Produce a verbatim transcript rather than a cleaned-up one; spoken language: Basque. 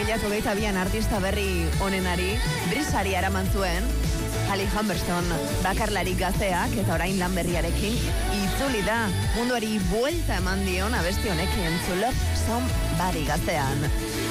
mila hogeita bian artista berri onenari brisari araman zuen Ali Humberstone bakarlari gazteak eta orain lan berriarekin itzuli da munduari buelta eman dion abesti honekin To Love Somebody gaztean.